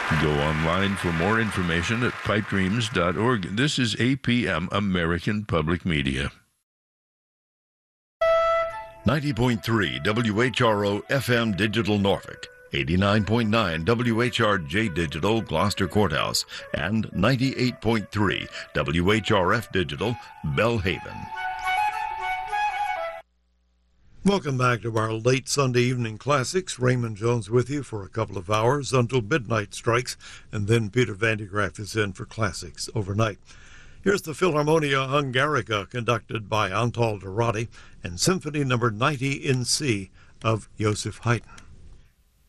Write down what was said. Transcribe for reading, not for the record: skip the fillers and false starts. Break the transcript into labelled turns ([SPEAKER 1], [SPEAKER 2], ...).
[SPEAKER 1] Go online for more information at pipedreams.org. This is APM, American Public Media.
[SPEAKER 2] 90.3 WHRO FM Digital Norfolk, 89.9 WHRJ Digital Gloucester Courthouse, and 98.3 WHRF Digital Belhaven.
[SPEAKER 3] Welcome back to our late Sunday evening classics. Raymond Jones with you for a couple of hours until midnight strikes, and then Peter Vandegraff is in for classics overnight. Here's the Philharmonia Hungarica, conducted by Antal Dorati, and Symphony No. 90 in C of Joseph Haydn.